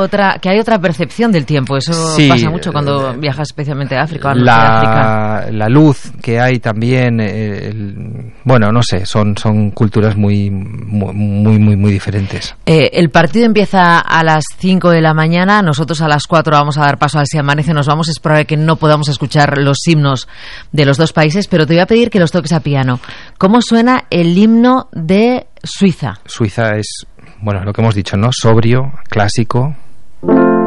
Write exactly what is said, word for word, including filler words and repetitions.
otra, que hay otra percepción del tiempo. Eso sí, pasa mucho cuando eh, viajas especialmente a África. La, África. la luz que hay también, eh, el, bueno, no sé, son, son culturas muy, muy, muy, muy, muy diferentes. Eh, el partido empieza a las cinco de la mañana. Nosotros a las cuatro vamos a dar paso al Si Amanece. Nos vamos. Es probable que no podamos escuchar los himnos de los dos países, pero te voy a pedir que los toques a piano. ¿Cómo suena el himno de Suiza? Suiza es, bueno, lo que hemos dicho, ¿no? Sobrio, clásico.